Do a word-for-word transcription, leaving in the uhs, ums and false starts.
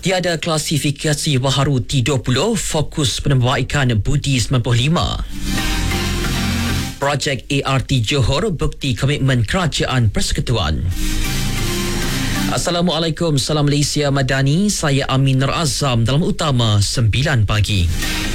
Tiada klasifikasi baharu T dua puluh, fokus penambahbaikan budi sembilan puluh lima. Projek A R T Johor bukti komitmen kerajaan persekutuan. Assalamualaikum, salam Malaysia Madani. Saya Amin Nur Azam dalam utama sembilan pagi.